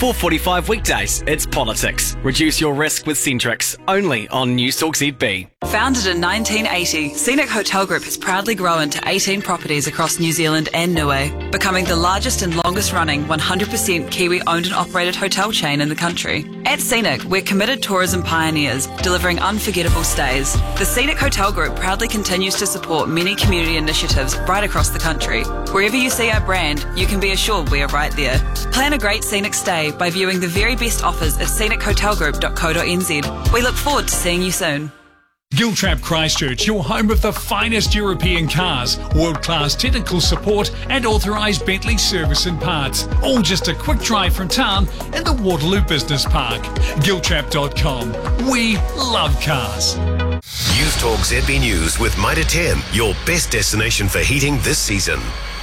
4:45 weekdays, it's politics. Reduce your risk with Centrix, only on News Talk ZB. Founded in 1980, Scenic Hotel Group has proudly grown to 18 properties across New Zealand and Niue, becoming the largest and longest running 100% Kiwi owned and operated hotel chain in the country. At Scenic, we're committed tourism pioneers, delivering unforgettable stays. The Scenic Hotel Group proudly continues to support many community initiatives right across the country. Wherever you see our brand, you can be assured we are right there. Plan a great scenic stay by viewing the very best offers at scenichotelgroup.co.nz. We look forward to seeing you soon. Giltrap Christchurch, your home of the finest European cars, world-class technical support and authorised Bentley service and parts. All just a quick drive from town in the Waterloo Business Park. Giltrap.com. We love cars. News Talk ZB News with Mitre 10, your best destination for heating this season.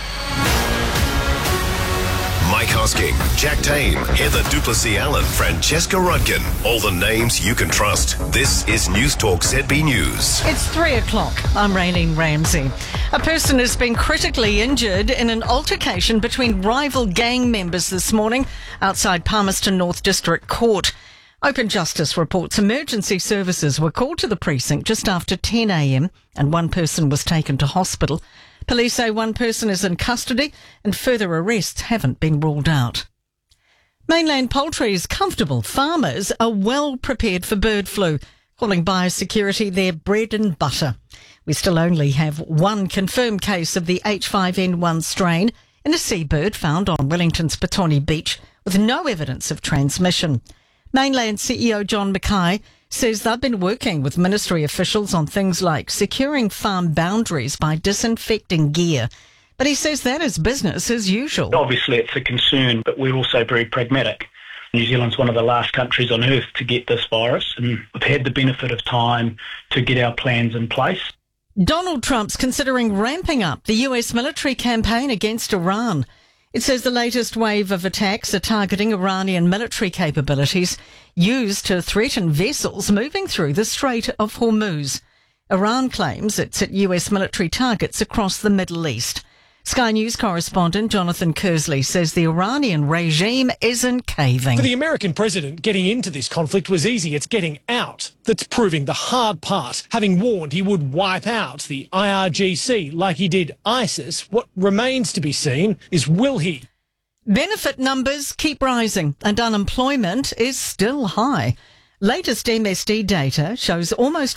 Mike Hosking, Jack Tame, Heather Duplessis-Allen, Francesca Rudkin. All the names you can trust. This is News Talk ZB News. It's 3 o'clock. I'm Raylene Ramsey. A person has been critically injured in an altercation between rival gang members this morning outside Palmerston North District Court. Open Justice reports emergency services were called to the precinct just after 10 a.m. and one person was taken to hospital. Police say one person is in custody and further arrests haven't been ruled out. Mainland poultry is comfortable. Farmers are well prepared for bird flu, calling biosecurity their bread and butter. We still only have one confirmed case of the H5N1 strain in a seabird found on Wellington's Petone Beach with no evidence of transmission. Mainland CEO John Mackay says they've been working with ministry officials on things like securing farm boundaries by disinfecting gear. But he says that is business as usual. Obviously it's a concern, but we're also very pragmatic. New Zealand's one of the last countries on earth to get this virus, and we've had the benefit of time to get our plans in place. Donald Trump's considering ramping up the US military campaign against Iran. It says the latest wave of attacks are targeting Iranian military capabilities used to threaten vessels moving through the Strait of Hormuz. Iran claims it's at US military targets across the Middle East. Sky News correspondent Jonathan Kersley says the Iranian regime isn't caving. For the American president, getting into this conflict was easy. It's getting out that's proving the hard part. Having warned he would wipe out the IRGC like he did ISIS, what remains to be seen is will he? Benefit numbers keep rising and unemployment is still high. Latest MSD data shows almost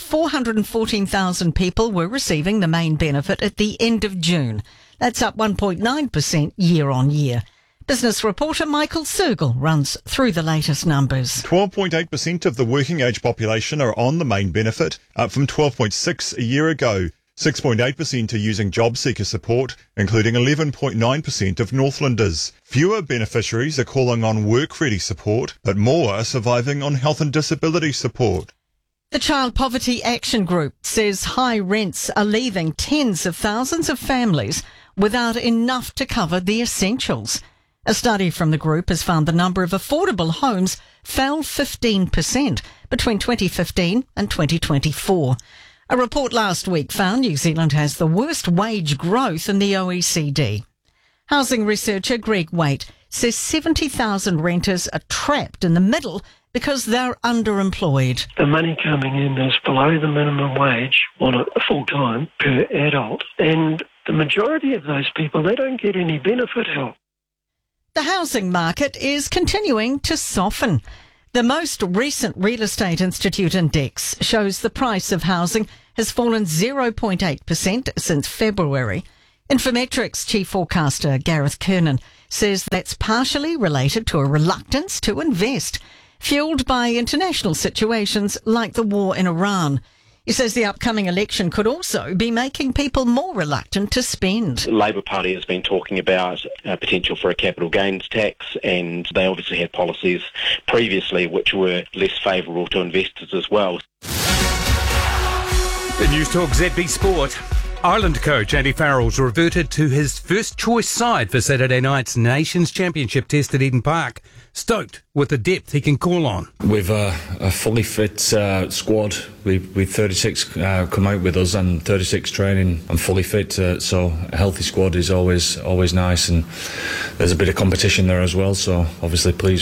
414,000 people were receiving the main benefit at the end of June. That's up 1.9% year on year. Business reporter Michael Sergel runs through the latest numbers. 12.8% of the working age population are on the main benefit, up from 12.6% a year ago. 6.8% are using job seeker support, including 11.9% of Northlanders. Fewer beneficiaries are calling on work-ready support, but more are surviving on health and disability support. The Child Poverty Action Group says high rents are leaving tens of thousands of families without enough to cover the essentials. A study from the group has found the number of affordable homes fell 15% between 2015 and 2024. A report last week found New Zealand has the worst wage growth in the OECD. Housing researcher Greg Waite says 70,000 renters are trapped in the middle because they're underemployed. The money coming in is below the minimum wage on a full-time per adult, and the majority of those people, they don't get any benefit help. The housing market is continuing to soften. The most recent Real Estate Institute index shows the price of housing has fallen 0.8% since February. Infometrics chief forecaster Gareth Kernan says that's partially related to a reluctance to invest, fueled by international situations like the war in Iran. He says the upcoming election could also be making people more reluctant to spend. The Labor Party has been talking about potential for a capital gains tax, and they obviously had policies previously which were less favourable to investors as well. The News Talk ZB Sport. Ireland coach Andy Farrell's reverted to his first choice side for Saturday night's Nations Championship test at Eden Park. Stoked with the depth he can call on. We've a fully fit squad. We've 36 come out with us and 36 training and fully fit. So a healthy squad is always nice, and there's a bit of competition there as well. So obviously pleased